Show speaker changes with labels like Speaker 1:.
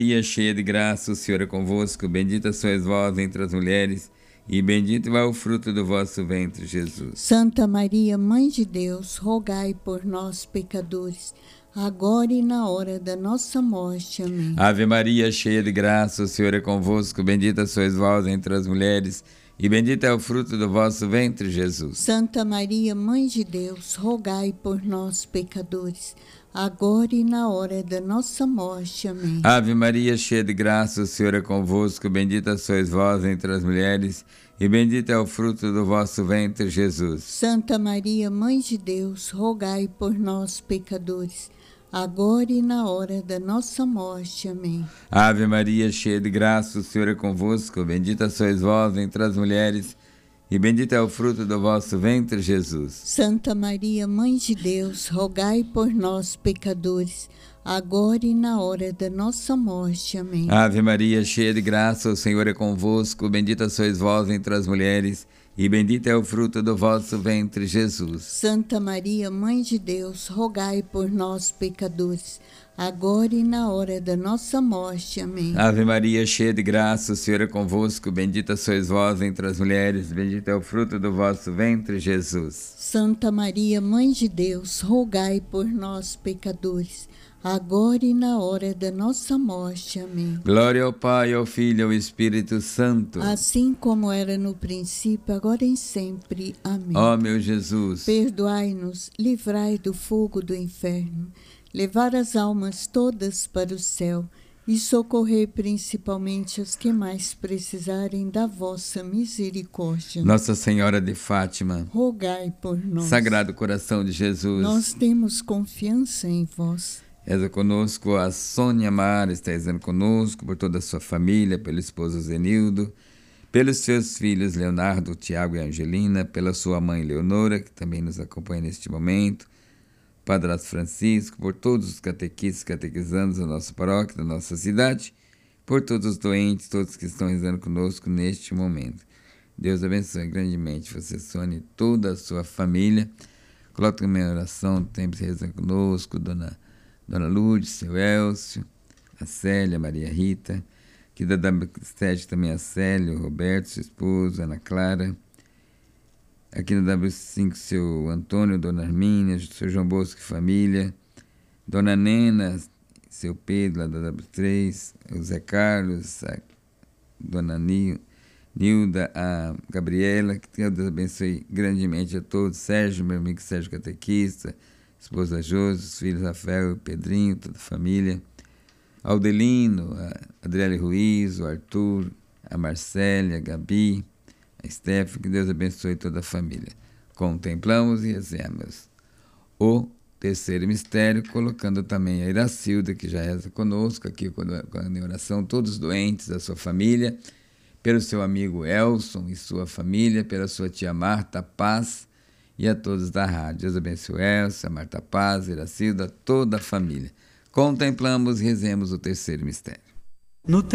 Speaker 1: Maria, cheia de graça, o Senhor é convosco, bendita sois vós entre as mulheres, e bendito é o fruto do vosso ventre, Jesus.
Speaker 2: Santa Maria, Mãe de Deus, rogai por nós, pecadores, agora e na hora da nossa morte. Amém.
Speaker 1: Ave Maria, cheia de graça, o Senhor é convosco, bendita sois vós entre as mulheres, e bendito é o fruto do vosso ventre, Jesus.
Speaker 2: Santa Maria, Mãe de Deus, rogai por nós, pecadores, agora e na hora da nossa morte. Amém.
Speaker 1: Ave Maria, cheia de graça, o Senhor é convosco, bendita sois vós entre as mulheres, e bendito é o fruto do vosso ventre, Jesus.
Speaker 2: Santa Maria, Mãe de Deus, rogai por nós, pecadores, agora e na hora da nossa morte. Amém.
Speaker 1: Ave Maria, cheia de graça, o Senhor é convosco, bendita sois vós entre as mulheres, e bendito é o fruto do vosso ventre, Jesus.
Speaker 2: Santa Maria, Mãe de Deus, rogai por nós, pecadores, agora e na hora da nossa morte. Amém.
Speaker 1: Ave Maria, cheia de graça, o Senhor é convosco, bendita sois vós entre as mulheres, e bendito é o fruto do vosso ventre, Jesus.
Speaker 2: Santa Maria, Mãe de Deus, rogai por nós, pecadores, agora e na hora da nossa morte. Amém.
Speaker 1: Ave Maria, cheia de graça, o Senhor é convosco, bendita sois vós entre as mulheres, bendito é o fruto do vosso ventre, Jesus.
Speaker 2: Santa Maria, Mãe de Deus, rogai por nós, pecadores, agora e na hora da nossa morte. Amém.
Speaker 1: Glória ao Pai, ao Filho e ao Espírito Santo.
Speaker 2: Assim como era no princípio, agora e sempre. Amém.
Speaker 1: Ó meu Jesus,
Speaker 2: perdoai-nos, livrai do fogo do inferno, levar as almas todas para o céu e socorrer principalmente as que mais precisarem da vossa misericórdia.
Speaker 1: Nossa Senhora de Fátima,
Speaker 2: rogai por nós.
Speaker 1: Sagrado Coração de Jesus,
Speaker 2: nós temos confiança em vós.
Speaker 1: Reza conosco a Sônia Mara, está rezando conosco por toda a sua família, pelo esposo Zenildo, pelos seus filhos Leonardo, Tiago e Angelina, pela sua mãe Leonora, que também nos acompanha neste momento, Padrasto Francisco, por todos os catequistas, catequizandos da nossa paróquia, da nossa cidade, por todos os doentes, todos que estão rezando conosco neste momento. Deus abençoe grandemente você, Sônia, e toda a sua família. Coloque na minha oração, sempre rezando conosco, Dona Lourdes, seu Elcio, a Célia, a Maria Rita, aqui da W7 também a Célia, o Roberto, seu esposo, Ana Clara, aqui da W5 seu Antônio, Dona Armínia, seu João Bosco e família, Dona Nena, seu Pedro, lá da W3, o Zé Carlos, a Dona Nilda, a Gabriela, que Deus abençoe grandemente a todos, Sérgio, meu amigo Sérgio Catequista, esposa Josi, os filhos Rafael e Pedrinho, toda a família, Aldelino, a Adriele Ruiz, o Arthur, a Marcélia, a Gabi, a Stephanie, que Deus abençoe toda a família. Contemplamos e rezemos o terceiro mistério, colocando também a Iracilda, que já reza conosco, aqui com a oração, todos os doentes da sua família, pelo seu amigo Elson e sua família, pela sua tia Marta Paz, e a todos da rádio. Deus abençoe Elsa, Marta Paz, Iracilda, toda a família. Contemplamos e rezemos o terceiro mistério.